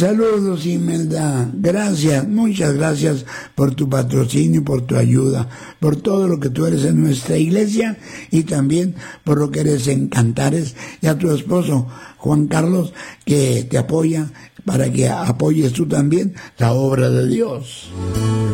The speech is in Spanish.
Saludos, Imelda. Gracias, muchas gracias por tu patrocinio, por tu ayuda, por todo lo que tú eres en nuestra iglesia y también por lo que eres en Cantares, y a tu esposo, Juan Carlos, que te apoya para que apoyes tú también la obra de Dios.